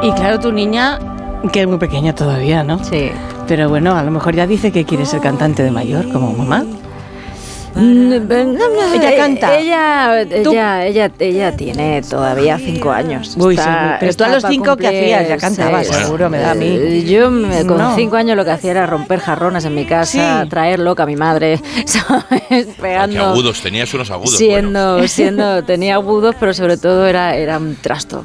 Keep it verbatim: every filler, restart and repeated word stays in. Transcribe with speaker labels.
Speaker 1: Y claro, tu niña, que es muy pequeña todavía, ¿no?
Speaker 2: Sí.
Speaker 1: Pero bueno, a lo mejor ya dice que quiere ser cantante de mayor, como mamá.
Speaker 2: Ella
Speaker 1: canta.
Speaker 2: Ella, ella, ella, ella tiene todavía cinco años.
Speaker 1: Uy,
Speaker 2: Está-
Speaker 1: sí, pero tú a
Speaker 2: está
Speaker 1: los
Speaker 2: pa'
Speaker 1: cinco que
Speaker 2: cumplir
Speaker 1: hacías ya cantabas,
Speaker 2: seis.
Speaker 1: seguro, me da a mí.
Speaker 2: Eh, Yo me- con
Speaker 1: No.
Speaker 2: cinco años lo que hacía era romper jarrones en mi casa,
Speaker 1: Sí.
Speaker 2: traer loca a mi madre, ¿sabes?
Speaker 3: Qué
Speaker 2: Pegando.
Speaker 3: agudos, tenías unos agudos.
Speaker 2: Siendo,
Speaker 3: buenos.
Speaker 2: siendo, tenía agudos, pero sobre todo era, era un trasto.